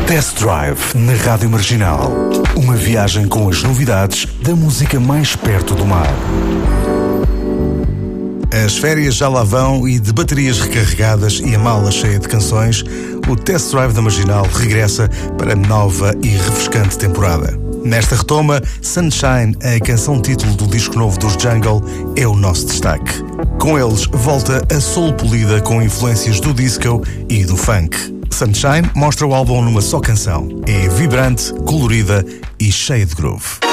Test Drive na Rádio Marginal. Uma viagem com as novidades da música mais perto do mar. As férias já lá vão e de baterias recarregadas e a mala cheia de canções, o Test Drive da Marginal regressa para nova e refrescante temporada. Nesta retoma, Sunshine, a canção título do disco novo dos Jungle, é o nosso destaque. Com eles, volta a soul polida com influências do disco e do funk. Sunshine mostra o álbum numa só canção. É vibrante, colorida e cheia de groove.